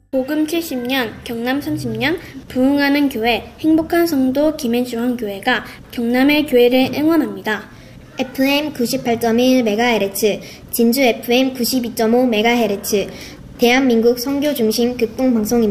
복음 70년, 경남 30년, 부흥하는 교회, 행복한 성도 김해중앙교회가 경남의 교회를 응원합니다. FM 98.1MHz, 진주 FM 92.5MHz, 대한민국 선교 중심 극동방송입니다.